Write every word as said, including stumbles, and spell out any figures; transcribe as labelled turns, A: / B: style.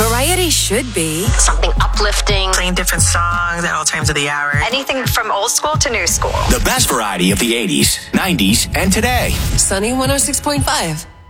A: Variety should be
B: something uplifting,
C: playing different songs at all times of the hour.
D: Anything from old school to new school.
E: The best variety of the eighties, nineties, and today.
A: Sunny one oh six point five.